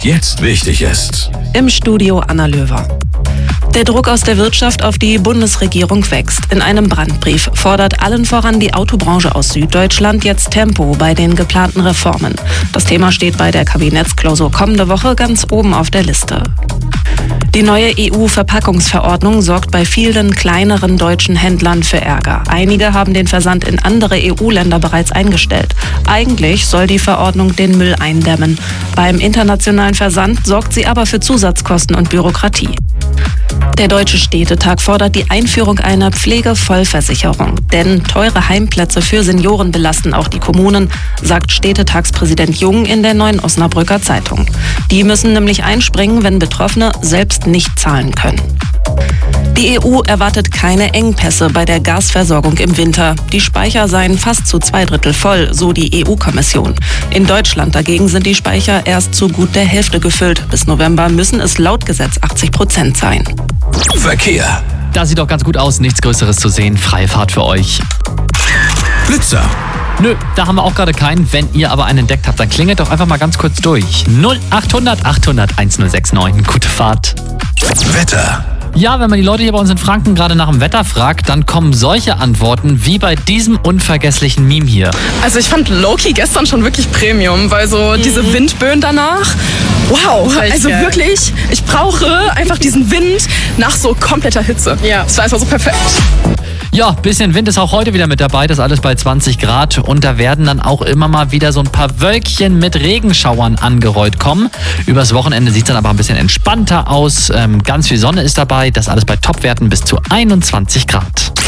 jetzt wichtig ist. Im Studio Anna Löwer. Der Druck aus der Wirtschaft auf die Bundesregierung wächst. In einem Brandbrief fordert allen voran die Autobranche aus Süddeutschland jetzt Tempo bei den geplanten Reformen. Das Thema steht bei der Kabinettsklausur kommende Woche ganz oben auf der Liste. Die neue EU-Verpackungsverordnung sorgt bei vielen kleineren deutschen Händlern für Ärger. Einige haben den Versand in andere EU-Länder bereits eingestellt. Eigentlich soll die Verordnung den Müll eindämmen. Beim internationalen Versand sorgt sie aber für Zusatzkosten und Bürokratie. Der Deutsche Städtetag fordert die Einführung einer Pflegevollversicherung. Denn teure Heimplätze für Senioren belasten auch die Kommunen, sagt Städtetagspräsident Jung in der Neuen Osnabrücker Zeitung. Die müssen nämlich einspringen, wenn Betroffene selbst nicht zahlen können. Die EU erwartet keine Engpässe bei der Gasversorgung im Winter. Die Speicher seien fast zu 2/3 voll, so die EU-Kommission. In Deutschland dagegen sind die Speicher erst zu gut der Hälfte gefüllt. Bis November müssen es laut Gesetz 80% sein. Verkehr. Das sieht doch ganz gut aus, nichts Größeres zu sehen. Freie Fahrt für euch. Blitzer. Nö, da haben wir auch gerade keinen. Wenn ihr aber einen entdeckt habt, dann klingelt doch einfach mal ganz kurz durch. 0800 800 1069. Gute Fahrt. Wetter. Ja, wenn man die Leute hier bei uns in Franken gerade nach dem Wetter fragt, dann kommen solche Antworten wie bei diesem unvergesslichen Meme hier. Also ich fand Loki gestern schon wirklich Premium, weil so diese Windböen danach, wow, also wirklich, ich brauche einfach diesen Wind nach so kompletter Hitze. Ja. Das war einfach so perfekt. Ja, bisschen Wind ist auch heute wieder mit dabei, das alles bei 20 Grad und da werden dann auch immer mal wieder so ein paar Wölkchen mit Regenschauern angerollt kommen. Übers Wochenende sieht es dann aber ein bisschen entspannter aus, ganz viel Sonne ist dabei, das alles bei Topwerten bis zu 21 Grad.